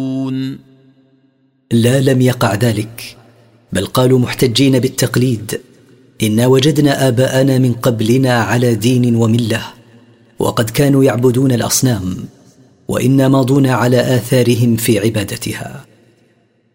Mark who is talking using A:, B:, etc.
A: لا، لم يقع ذلك، بل قالوا محتجين بالتقليد: إنا وجدنا آباءنا من قبلنا على دين وملة، وقد كانوا يعبدون الأصنام، وإنا ماضون على آثارهم في عبادتها.